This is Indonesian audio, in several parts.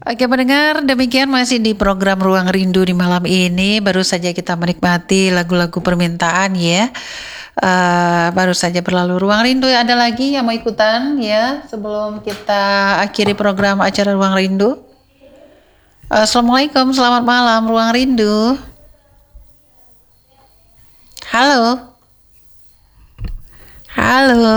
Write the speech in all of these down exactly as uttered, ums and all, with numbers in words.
Oke pendengar, demikian masih di program Ruang Rindu di malam ini. Baru saja kita menikmati lagu-lagu permintaan ya. Uh, baru saja berlalu Ruang Rindu. Ada lagi yang mau ikutan ya sebelum kita akhiri program acara Ruang Rindu? Uh, Assalamualaikum, selamat malam Ruang Rindu. Halo. Halo.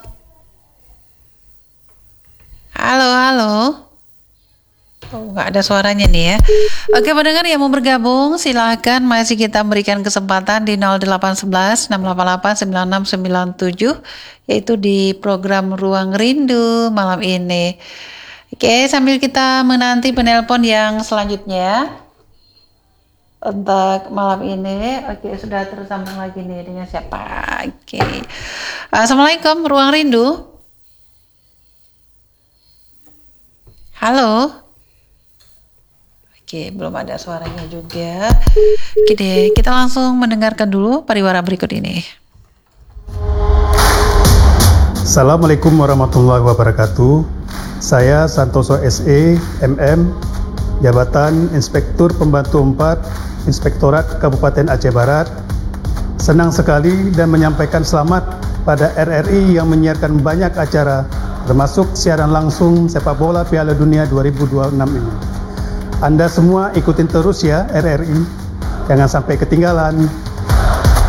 Halo, halo. Oh, nggak ada suaranya nih ya. Oke pendengar yang mau bergabung silakan, masih kita berikan kesempatan di nol delapan satu satu enam delapan delapan sembilan enam sembilan tujuh yaitu di program Ruang Rindu malam ini. Oke, sambil kita menanti penelpon yang selanjutnya untuk malam ini. Oke, sudah tersambung lagi nih dengan siapa? Oke. Assalamualaikum Ruang Rindu. Halo. Oke, belum ada suaranya juga. Oke deh, kita langsung mendengarkan dulu pariwara berikut ini. Assalamualaikum warahmatullahi wabarakatuh. Saya Santoso S E M M, Jabatan Inspektur Pembantu empat, Inspektorat Kabupaten Aceh Barat. Senang sekali dan menyampaikan selamat pada R R I yang menyiarkan banyak acara, termasuk siaran langsung sepak bola Piala Dunia dua ribu dua puluh enam ini. Anda semua ikutin terus ya R R I, jangan sampai ketinggalan.